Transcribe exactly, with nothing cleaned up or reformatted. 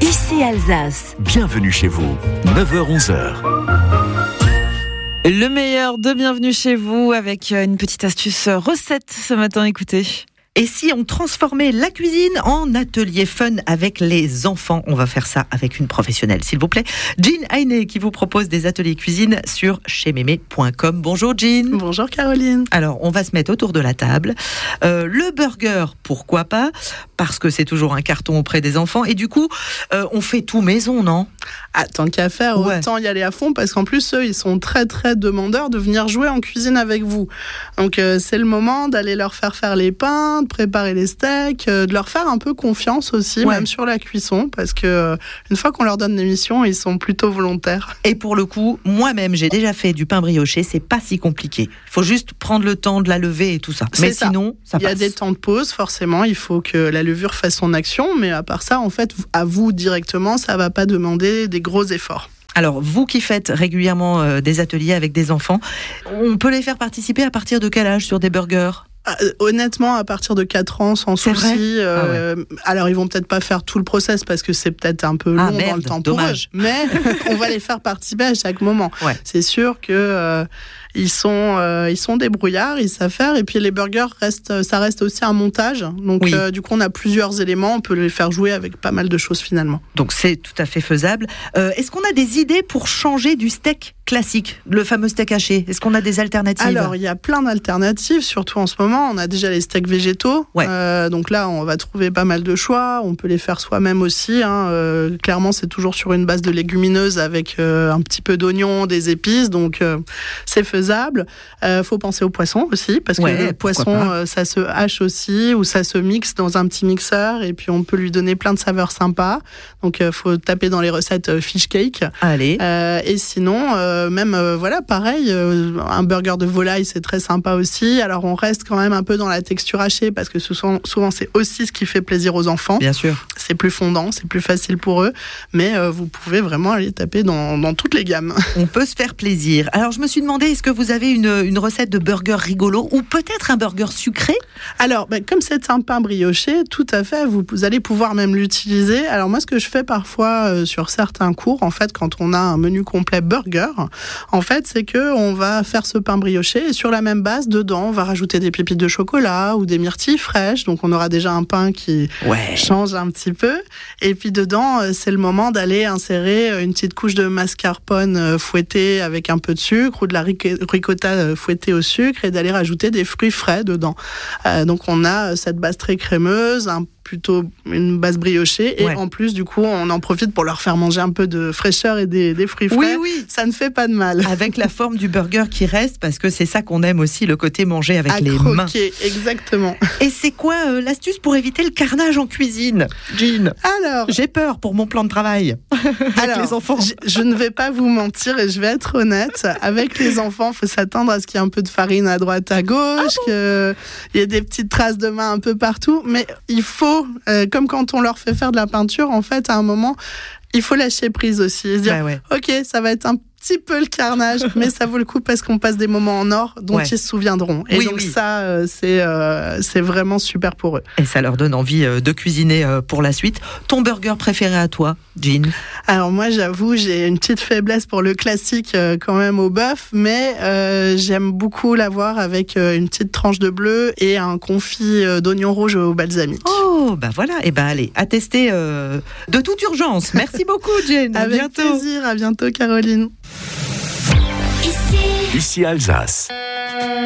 Ici Alsace. Bienvenue chez vous, neuf heures onze heures. Le meilleur de Bienvenue chez vous avec une petite astuce recette ce matin, écoutez. Et si on transformait la cuisine en atelier fun avec les enfants? On va faire ça avec une professionnelle, s'il vous plaît. Jean Heiné qui vous propose des ateliers cuisine sur chez mémé point com. Bonjour Jean. Bonjour Caroline. Alors, on va se mettre autour de la table. Euh, le burger, pourquoi pas? Parce que c'est toujours un carton auprès des enfants. Et du coup, euh, on fait tout maison, non? Ah, tant qu'à faire, Ouais. autant y aller à fond, parce qu'en plus, eux, ils sont très très demandeurs de venir jouer en cuisine avec vous. Donc, euh, c'est le moment d'aller leur faire faire les pains, de préparer les steaks, euh, de leur faire un peu confiance aussi, Ouais. même sur la cuisson, parce que euh, une fois qu'on leur donne des missions, ils sont plutôt volontaires. Et pour le coup, moi-même, j'ai déjà fait du pain brioché. C'est pas si compliqué. Il faut juste prendre le temps de la lever et tout ça. C'est Mais ça. sinon, ça Il y a passe. des temps de pause, forcément, il faut que la levure fasse son action, mais à part ça, en fait, à vous directement, ça va pas demander des gros efforts. Alors, vous qui faites régulièrement euh, des ateliers avec des enfants, on peut les faire participer à partir de quel âge sur des burgers? Ah, euh, honnêtement, à partir de quatre ans, sans C'est vrai souci. euh, Alors, ils vont peut-être pas faire tout le process parce que c'est peut-être un peu long Ah, dans merde, le temps dommage. pour eux. Mais on va les faire participer à chaque moment. Ouais. C'est sûr que euh, ils sont euh, ils sont débrouillards, ils savent faire. Et puis les burgers restent, ça reste aussi un montage. Donc Oui. euh, du coup, on a plusieurs éléments. On peut les faire jouer avec pas mal de choses finalement. Donc, c'est tout à fait faisable. Euh, est-ce qu'on a des idées pour changer du steak classique, le fameux steak haché? Est-ce qu'on a des alternatives? Alors, il y a plein d'alternatives, surtout en ce moment. On a déjà les steaks végétaux. Ouais. Euh, donc là, on va trouver pas mal de choix. On peut les faire soi-même aussi. Hein. Euh, clairement, c'est toujours sur une base de légumineuses avec euh, un petit peu d'oignon, des épices. Donc, euh, c'est faisable. Il euh, faut penser au poisson aussi, parce Ouais, que le pourquoi poisson, pas. euh, ça se hache aussi, ou ça se mixe dans un petit mixeur. Et puis, on peut lui donner plein de saveurs sympas. Donc, il euh, faut taper dans les recettes euh, fish cake. Allez. Euh, et sinon, euh, même, euh, voilà, pareil, euh, un burger de volaille, c'est très sympa aussi. Alors, on reste quand même un peu dans la texture hachée, parce que ce sont, souvent, c'est aussi ce qui fait plaisir aux enfants. Bien sûr. C'est plus fondant, c'est plus facile pour eux. Mais euh, vous pouvez vraiment aller taper dans, dans toutes les gammes. On peut se faire plaisir. Alors, je me suis demandé, est-ce que vous avez une, une recette de burger rigolo ou peut-être un burger sucré? Alors, ben, comme c'est un pain brioché, tout à fait, vous, vous allez pouvoir même l'utiliser. Alors moi, ce que je fais parfois euh, sur certains cours, en fait, quand on a un menu complet burger, en fait, c'est que on va faire ce pain brioché et sur la même base, dedans, on va rajouter des pépites de chocolat ou des myrtilles fraîches. Donc, on aura déjà un pain qui Ouais. change un petit peu. Et puis dedans, euh, c'est le moment d'aller insérer une petite couche de mascarpone euh, fouettée avec un peu de sucre ou de la ric- ricotta euh, fouettée au sucre et d'aller rajouter des fruits frais dedans. Euh, donc on a euh, cette base très crémeuse, un plutôt une base briochée et Ouais. en plus du coup on en profite pour leur faire manger un peu de fraîcheur et des, des fruits frais. Oui, oui. Ça ne fait pas de mal. Avec la forme du burger qui reste, parce que c'est ça qu'on aime aussi, le côté manger avec À les mains. croquer, exactement. Et c'est quoi euh, l'astuce pour éviter le carnage en cuisine, Jean? Alors, J'ai peur pour mon plan de travail avec Alors, les enfants. Je, je ne vais pas vous mentir et je vais être honnête. Avec les enfants, il faut s'attendre à ce qu'il y ait un peu de farine à droite, à gauche, Ah qu'il y ait des petites traces de main un peu partout. Mais il faut, euh, comme quand on leur fait faire de la peinture, en fait, à un moment, il faut lâcher prise aussi et se dire, Bah ouais. ok, ça va être un petit peu le carnage, mais ça vaut le coup parce qu'on passe des moments en or dont Ouais. ils se souviendront. Et Oui, donc oui. ça, euh, c'est euh, c'est vraiment super pour eux. Et ça leur donne envie euh, de cuisiner euh, pour la suite. Ton burger préféré à toi, Jean? Alors moi, j'avoue, j'ai une petite faiblesse pour le classique euh, quand même au bœuf, mais euh, j'aime beaucoup l'avoir avec euh, une petite tranche de bleu et un confit euh, d'oignon rouge au balsamique. Oh, bah voilà. Et ben allez, à tester euh, de toute urgence. Merci beaucoup, Jean. À Avec bientôt. plaisir, à bientôt Caroline. Ici Ici Alsace.